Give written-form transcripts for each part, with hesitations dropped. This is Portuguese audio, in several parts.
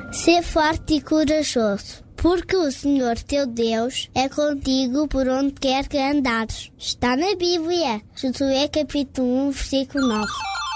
Sê forte e corajoso, porque o Senhor teu Deus é contigo por onde quer que andares. Está na Bíblia, Josué capítulo 1, versículo 9.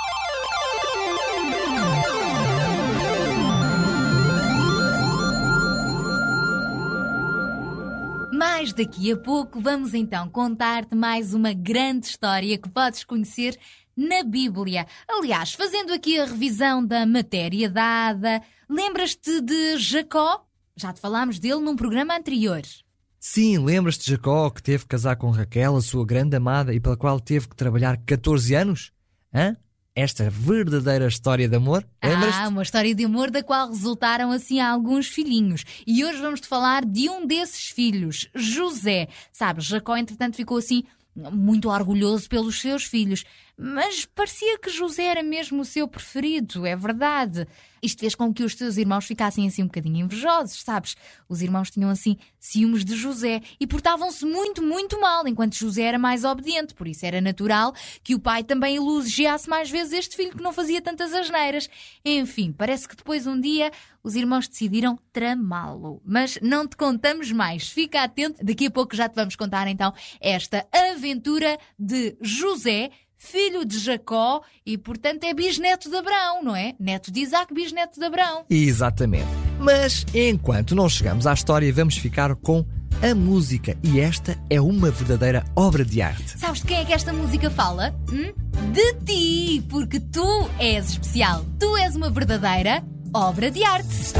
Mas daqui a pouco vamos então contar-te mais uma grande história que podes conhecer na Bíblia. Aliás, fazendo aqui a revisão da matéria dada, lembras-te de Jacó? Já te falámos dele num programa anterior. Sim, lembras-te de Jacó, que teve que casar com Raquel, a sua grande amada, e pela qual teve que trabalhar 14 anos? Esta verdadeira história de amor, lembras-te? Uma história de amor da qual resultaram assim alguns filhinhos. E hoje vamos-te falar de um desses filhos, José. Sabes, Jacó entretanto ficou assim muito orgulhoso pelos seus filhos, mas parecia que José era mesmo o seu preferido, é verdade. Isto fez com que os seus irmãos ficassem assim um bocadinho invejosos, sabes? Os irmãos tinham assim ciúmes de José e portavam-se muito, muito mal, enquanto José era mais obediente. Por isso era natural que o pai também elogiasse mais vezes este filho que não fazia tantas asneiras. Enfim, parece que depois um dia os irmãos decidiram tramá-lo. Mas não te contamos mais, fica atento, daqui a pouco já te vamos contar então esta aventura de José, filho de Jacó e, portanto, é bisneto de Abraão, não é? Neto de Isaac, bisneto de Abraão. Exatamente. Mas, enquanto não chegamos à história, vamos ficar com a música. E esta é uma verdadeira obra de arte. Sabes de quem é que esta música fala? De ti, porque tu és especial. Tu és uma verdadeira obra de arte.